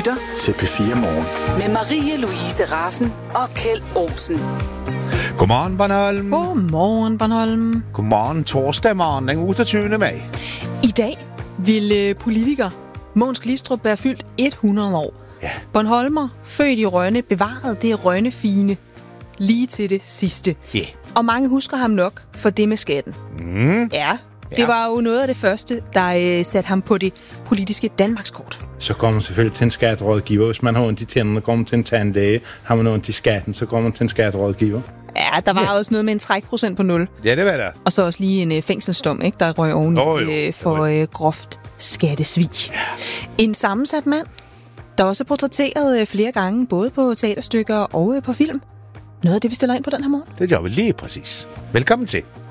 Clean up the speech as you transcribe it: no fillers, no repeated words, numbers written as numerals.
lytter til P4 Morgen. med Marie-Louise Raffen og Kjeld Olsen. Godmorgen, Bornholm. Godmorgen, Bornholm. Godmorgen, torsdag morgen, den 28. maj. I dag vil politiker Mogens Glistrup være fyldt 100 år. Ja. Bornholmer, født i Rønne, bevaret det Rønne-fine lige til det sidste. Ja. Og mange husker ham nok for det med skatten. Ja, det var jo noget af det første, der satte ham på det politiske Danmarkskort. Så går man selvfølgelig til en skatterådgiver. Hvis man har ondt i tænderne, går man til en tandlæge. Har man ondt i skatten, så går man til en skatterådgiver. Ja, der var også noget med en trækprocent på 0. Ja, det var der. Og så også lige en fængselsdom, ikke, der røg oveni for groft skattesvig. En sammensat mand, der også er portrætteret flere gange, både på teaterstykker og på film. Noget af det, vi stiller ind på den her morgen. Det gør vi lige præcis. Velkommen til.